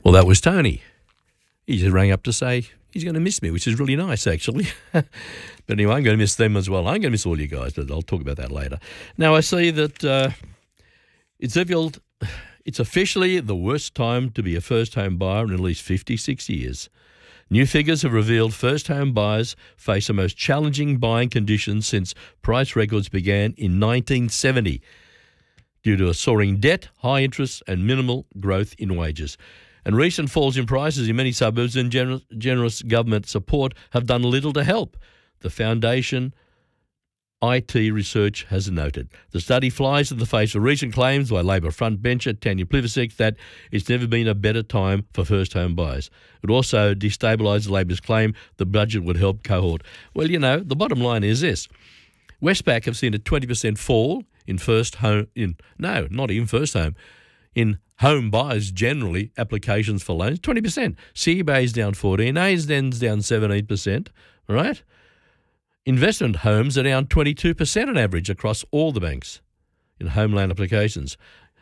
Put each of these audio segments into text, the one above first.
Well, that was Tony. He just rang up to say he's going to miss me, which is really nice, actually. But anyway, I'm going to miss them as well. I'm going to miss all you guys, but I'll talk about that later. Now, I see that it's officially the worst time to be a first-home buyer in at least 56 years. New figures have revealed first-home buyers face the most challenging buying conditions since price records began in 1970 due to a soaring debt, high interest and minimal growth in wages. And recent falls in prices in many suburbs and generous government support have done little to help. The Foundation IT Research has noted. The study flies in the face of recent claims by Labor frontbencher Tanya Plibersek that it's never been a better time for first-home buyers. It also destabilises Labor's claim the budget would help cohort. Well, you know, the bottom line is this. Westpac have seen a 20% fall in in home buyers generally, applications for loans, 20%. CBA is down 14%, ANZ's down 17%, all right? Investment homes are down 22% on average across all the banks in homeland applications.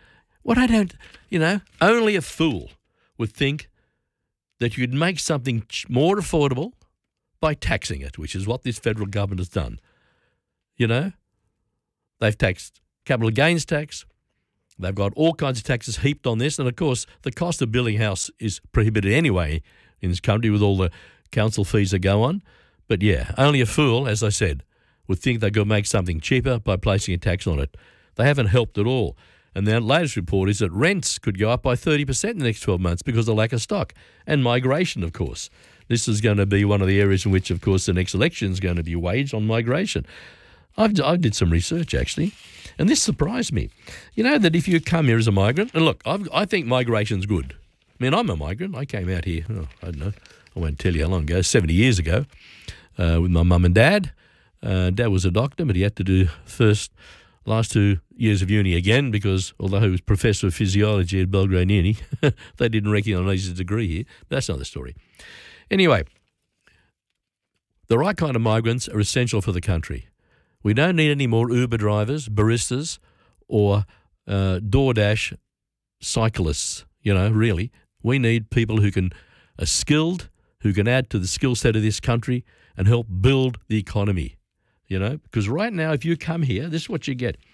Only a fool would think that you'd make something more affordable by taxing it, which is what this federal government has done. You know, they've taxed capital gains tax. They've got all kinds of taxes heaped on this. And, of course, the cost of building a house is prohibited anyway in this country with all the council fees that go on. But, yeah, only a fool, as I said, would think they could make something cheaper by placing a tax on it. They haven't helped at all. And the latest report is that rents could go up by 30% in the next 12 months because of lack of stock and migration, of course. This is going to be one of the areas in which, of course, the next election is going to be waged on migration. I did some research, actually, and this surprised me. You know that if you come here as a migrant, and look, I think migration's good. I mean, I'm a migrant. I came out here, I don't know, I won't tell you how long ago, 70 years ago, with my mum and dad. Dad was a doctor, but he had to do last 2 years of uni again because although he was professor of physiology at Belgrade Uni, they didn't recognise his degree here. But that's not the story. Anyway, the right kind of migrants are essential for the country. We don't need any more Uber drivers, baristas, or DoorDash cyclists, really. We need people who are skilled, who can add to the skill set of this country and help build the economy, Because right now, if you come here, this is what you get.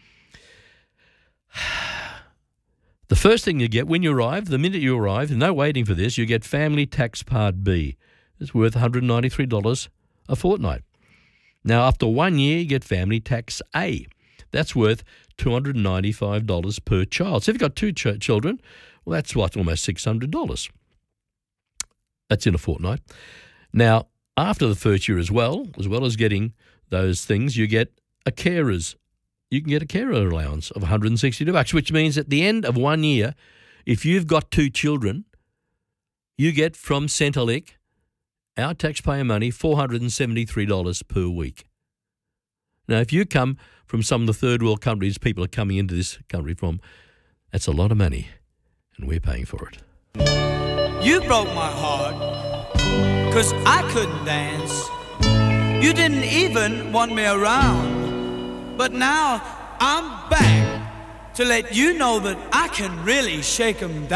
The first thing you get when you arrive, the minute you arrive, no waiting for this, you get Family Tax Part B. It's worth $193 a fortnight. Now, after 1 year, you get Family Tax A. That's worth $295 per child. So if you've got two children, well, that's almost $600. That's in a fortnight. Now, after the first year as well as getting those things, you get you can get a carer allowance of $162, which means at the end of 1 year, if you've got two children, you get from Centrelink, our taxpayer money, $473 per week. Now, if you come from some of the third world countries people are coming into this country from, that's a lot of money, and we're paying for it. You broke my heart, 'cause I couldn't dance. You didn't even want me around. But now I'm back to let you know that I can really shake 'em down.